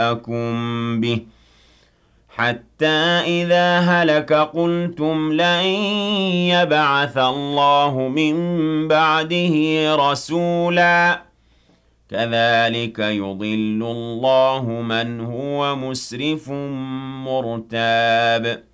به حتى إذا هلك قلتم لن يبعث الله من بعده رسولا كذلك يضل الله من هو مسرف مرتاب